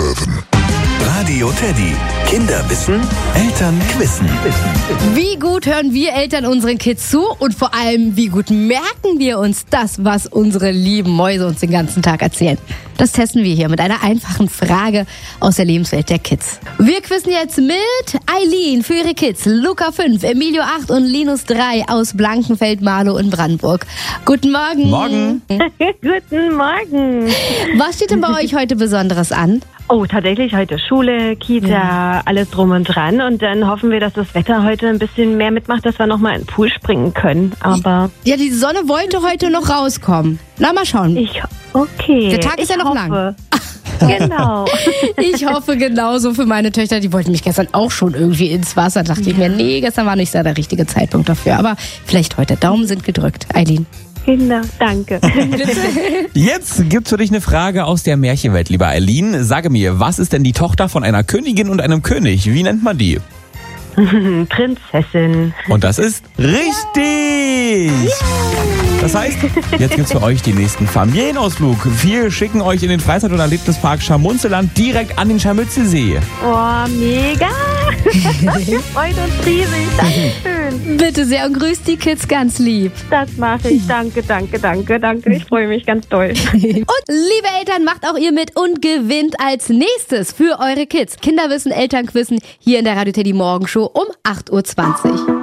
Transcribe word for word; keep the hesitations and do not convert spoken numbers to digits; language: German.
sieben. Radio Teddy. Kinder wissen, Eltern wissen. Wie gut hören wir Eltern unseren Kids zu und vor allem, wie gut merken wir uns das, was unsere lieben Mäuse uns den ganzen Tag erzählen? Das testen wir hier mit einer einfachen Frage aus der Lebenswelt der Kids. Wir quizzen jetzt mit Eileen für ihre Kids, Luca fünf, Emilio acht und Linus drei aus Blankenfeld, Marlow in Brandenburg. Guten Morgen. Morgen. Guten Morgen. Was steht denn bei euch heute Besonderes an? Oh, tatsächlich heute Schule, Kita, ja. Alles drum und dran. Und dann hoffen wir, dass das Wetter heute ein bisschen mehr mitmacht, dass wir nochmal in den Pool springen können. Aber ja, die Sonne wollte heute noch rauskommen. Na, mal schauen. Ich, okay. Der Tag ist ich ja noch hoffe. lang. Genau. Ich hoffe genauso für meine Töchter. Die wollten mich gestern auch schon irgendwie ins Wasser. Da dachte ich mir, nee, gestern war nicht so der richtige Zeitpunkt dafür. Aber vielleicht heute. Daumen sind gedrückt. Eileen. Genau, danke. Jetzt gibt's für dich eine Frage aus der Märchenwelt, lieber Eileen. Sage mir, was ist denn die Tochter von einer Königin und einem König? Wie nennt man die? Prinzessin. Und das ist richtig! Das heißt, jetzt gibt's für euch den nächsten Familienausflug. Wir schicken euch in den Freizeit- und Erlebnispark Scharmunzeland direkt an den Scharmützelsee. Oh, mega! Wir freuen uns riesig. Dankeschön. Bitte sehr und grüßt die Kids ganz lieb. Das mache ich. Danke, danke, danke, danke. Ich freue mich ganz doll. Und liebe Eltern, macht auch ihr mit und gewinnt als nächstes für eure Kids Kinderwissen, Elternquissen hier in der Radio Teddy Morgenshow um acht Uhr zwanzig.